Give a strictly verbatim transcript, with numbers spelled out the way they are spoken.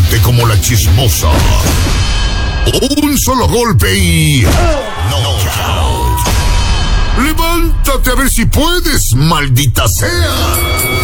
fuerte como la chismosa. Un solo golpe y... knockout. Levántate a ver si puedes, maldita sea.